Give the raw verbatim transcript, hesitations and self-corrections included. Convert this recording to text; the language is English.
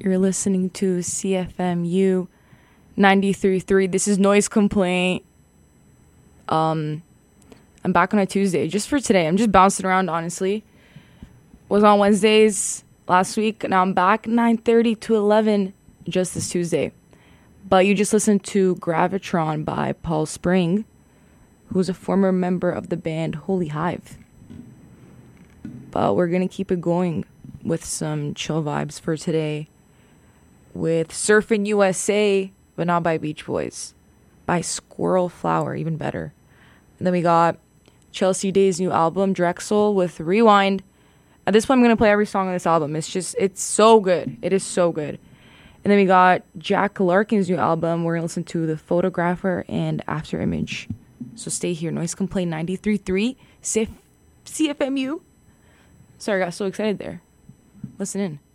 You're listening to C F M U ninety-three point three. This is Noise Complaint. Um, I'm back on a Tuesday just for today. I'm just bouncing around, honestly. Was on Wednesdays last week. Now I'm back nine thirty to eleven just this Tuesday. But you just listened to Gravitron by Paul Spring, who's a former member of the band Holy Hive. But we're going to keep it going with some chill vibes for today with Surfin' U S A, but not by Beach Boys, by Squirrel Flower, even better. And then we got Chelsea Day's new album, Drexel, with Rewind. At this point, I'm going to play every song on this album. It's just, it's so good. It is so good. And then we got Jack Larkin's new album. We're going to listen to The Photographer and After Image. So stay here. Noise Complaint ninety-three point three, C F M U. Sorry, I got so excited there. Listen in.